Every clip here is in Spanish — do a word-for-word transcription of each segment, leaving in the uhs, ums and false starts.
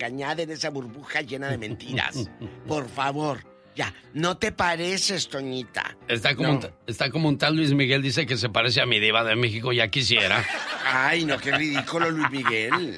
engañada en esa burbuja llena de mentiras. Por favor, ya, no te pareces, Toñita. Está como, no. un, está como un tal Luis Miguel, dice que se parece a mi diva de México, ya quisiera. Ay, no, qué ridículo, Luis Miguel.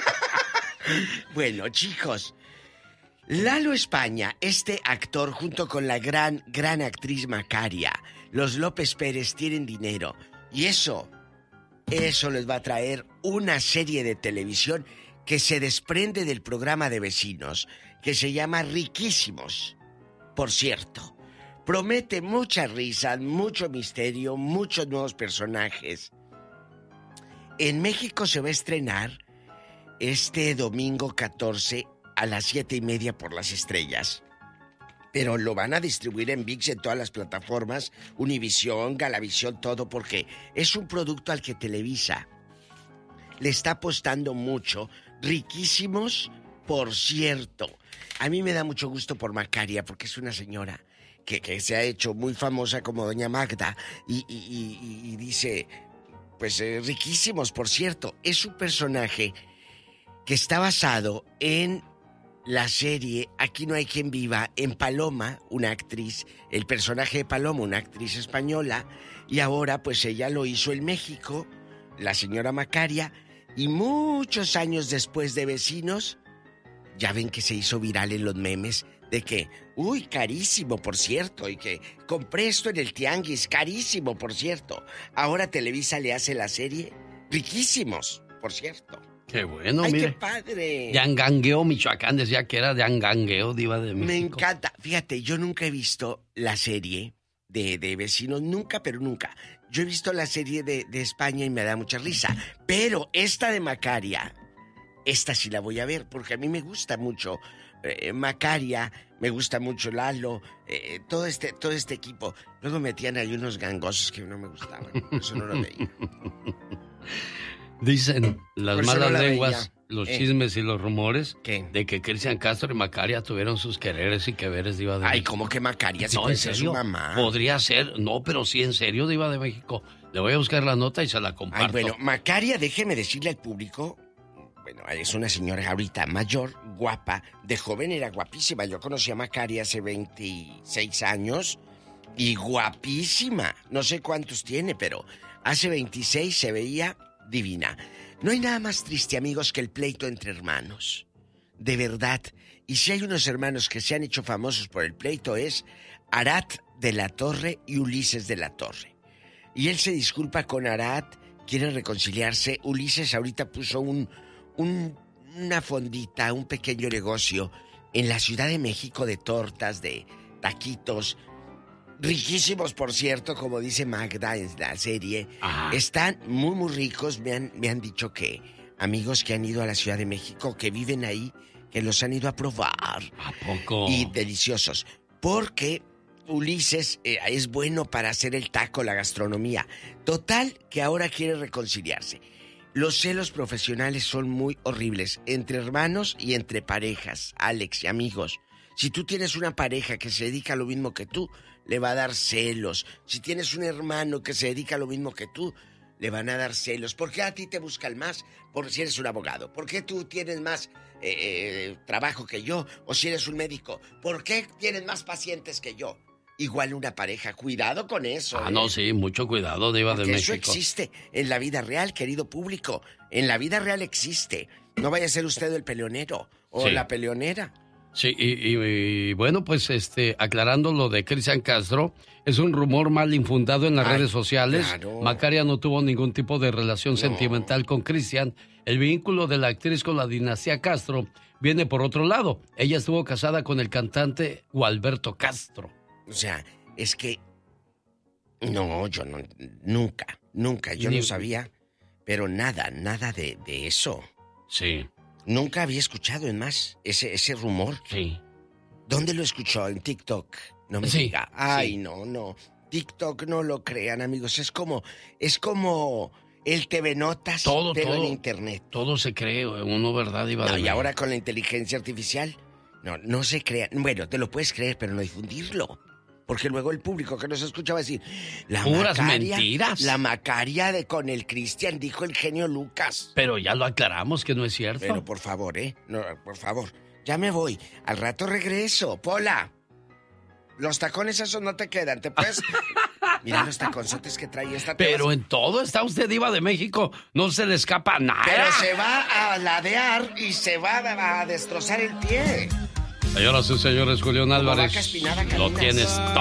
Bueno, chicos, Lalo España, este actor junto con la gran, gran actriz Macaria, los López Pérez tienen dinero. Y eso, eso les va a traer una serie de televisión que se desprende del programa de Vecinos, que se llama Riquísimos. Por cierto, promete mucha risa, mucho misterio, muchos nuevos personajes. En México se va a estrenar este domingo catorce a las siete y media por Las Estrellas. Pero lo van a distribuir en ViX en todas las plataformas, Univisión, Galavisión, todo, porque es un producto al que Televisa le está apostando mucho. Riquísimos, por cierto. A mí me da mucho gusto por Macaria, porque es una señora que, que se ha hecho muy famosa como Doña Magda. Y, y, y, y dice, pues eh, riquísimos, por cierto. Es un personaje que está basado en la serie Aquí no hay quien viva, en Paloma, una actriz, el personaje de Paloma, una actriz española, y ahora pues ella lo hizo en México, la señora Macaria, y muchos años después de Vecinos, ya ven que se hizo viral en los memes de que, uy, carísimo, por cierto, y que compré esto en el tianguis, carísimo, por cierto. Ahora Televisa le hace la serie Riquísimos, por cierto. Qué bueno, ¡Ay, mire. qué padre! De Angangueo, Michoacán, decía que era de Angangueo, diva de México. Me encanta. Fíjate, yo nunca he visto la serie de, de Vecinos, nunca, pero nunca. Yo he visto la serie de, de España y me da mucha risa. Pero esta de Macaria, esta sí la voy a ver, porque a mí me gusta mucho eh, Macaria, me gusta mucho Lalo, eh, todo este todo este equipo. Luego metían ahí unos gangosos que no me gustaban, eso no lo veía. Dicen las malas no lenguas, veía. los eh. chismes y los rumores ¿Qué? de que Cristian Castro y Macaria tuvieron sus quereres y que veres, diva de Ay, México. ¿cómo que Macaria? Si no, puede ¿en ser serio? su mamá. Podría ser, no, pero sí, en serio, diva de México. Le voy a buscar la nota y se la comparto. Ay, bueno, Macaria, déjeme decirle al público, bueno, es una señora ahorita mayor, guapa, de joven era guapísima. Yo conocí a Macaria hace veintiséis años y guapísima. No sé cuántos tiene, pero hace veintiséis se veía divina. No hay nada más triste, amigos, que el pleito entre hermanos. De verdad. Y si hay unos hermanos que se han hecho famosos por el pleito es Arat de la Torre y Ulises de la Torre. Y él se disculpa con Arat, quiere reconciliarse. Ulises ahorita puso un, un, una fondita, un pequeño negocio en la Ciudad de México de tortas, de taquitos. Riquísimos, por cierto, como dice Magda en la serie. Ajá. Están muy, muy ricos. Me han, me han dicho que amigos que han ido a la Ciudad de México, que viven ahí, que los han ido a probar. ¿A poco? Y deliciosos. Porque Ulises eh, es bueno para hacer el taco, la gastronomía. Total, que ahora quiere reconciliarse. Los celos profesionales son muy horribles, entre hermanos y entre parejas, Alex y amigos. Si tú tienes una pareja que se dedica a lo mismo que tú, le va a dar celos. Si tienes un hermano que se dedica a lo mismo que tú, le van a dar celos. ¿Por qué a ti te buscan más? Por si eres un abogado. ¿Por qué tú tienes más eh, eh, trabajo que yo? O si eres un médico. ¿Por qué tienes más pacientes que yo? Igual una pareja. Cuidado con eso. Ah, ¿eh? no, sí, mucho cuidado, diva de México. Eso existe en la vida real, querido público. En la vida real existe. No vaya a ser usted el peleonero o sí. la peleonera. Sí, y, y, y bueno, pues este, aclarando lo de Cristian Castro, es un rumor mal infundado en las Ay, redes sociales. Claro. Macaria no tuvo ningún tipo de relación no. sentimental con Cristian. El vínculo de la actriz con la dinastía Castro viene por otro lado. Ella estuvo casada con el cantante Gualberto Castro. O sea, es que... No, yo no... Nunca, nunca. Yo Ni... no sabía, pero nada, nada de, de eso. Sí. Nunca había escuchado, en más, ese, ese rumor. Sí. ¿Dónde lo escuchó? ¿En TikTok? No me sí, diga. Ay, sí. no, no. TikTok no lo crean, amigos. Es como, es como el T V Notas, todo, pero todo, en internet. Todo se cree, uno, ¿verdad? Iba no, de y ahora con la inteligencia artificial, no, no se crea. Bueno, te lo puedes creer, pero no difundirlo. Porque luego el público que nos escucha va a decir... La Puras Macaria, mentiras. La Macaria de con el Cristian, dijo el genio Lucas. Pero ya lo aclaramos que no es cierto. Pero por favor, ¿eh? No, por favor. Ya me voy. Al rato regreso. Pola. Los tacones esos no te quedan. Te puedes... Mira los taconzotes que trae esta. Pero vas... en todo está usted, diva de México. No se le escapa nada. Pero se va a ladear y se va a destrozar el pie. Señoras y señores, Julián Álvarez, Espinada, lo tienes todo.